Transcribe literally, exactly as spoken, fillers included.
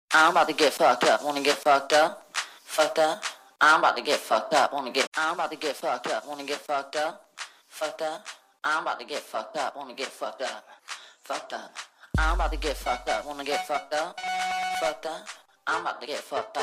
I'm about to get fucked up. Wanna get fucked up? Fucked up. I'm about to get fucked up. Wanna get. I'm about to get fucked up. Wanna get fucked up? Fucked up. I'm about to get fucked up. Wanna get fucked up? Fucked up. I'm about to get fucked up. Wanna get fucked up? Fucked up. I'm about to get fucked up.